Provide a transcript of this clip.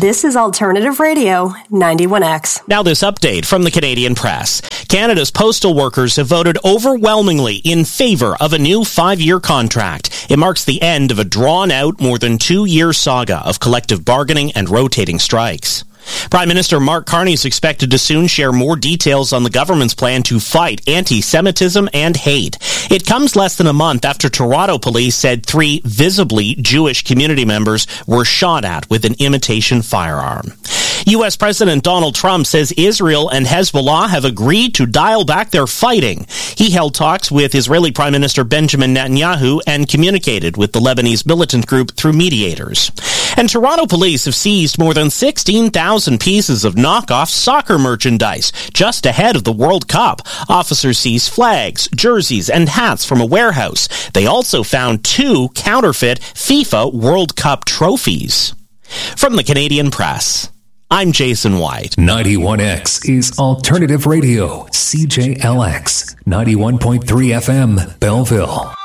This is Alternative Radio 91X. Now this update from the Canadian Press. Canada's postal workers have voted overwhelmingly in favor of a new 5-year contract. It marks the end of a drawn-out, more than 2-year saga of collective bargaining and rotating strikes. Prime Minister Mark Carney is expected to soon share more details on the government's plan to fight anti-Semitism and hate. It comes less than a month after Toronto police said 3 visibly Jewish community members were shot at with an imitation firearm. U.S. President Donald Trump says Israel and Hezbollah have agreed to dial back their fighting. He held talks with Israeli Prime Minister Benjamin Netanyahu and communicated with the Lebanese militant group through mediators. And Toronto police have seized more than 16,000 pieces of knockoff soccer merchandise just ahead of the World Cup. Officers seized flags, jerseys, and hats from a warehouse. They also found 2 counterfeit FIFA World Cup trophies. From the Canadian Press, I'm Jason White. 91X is Alternative Radio, CJLX, 91.3 FM, Belleville.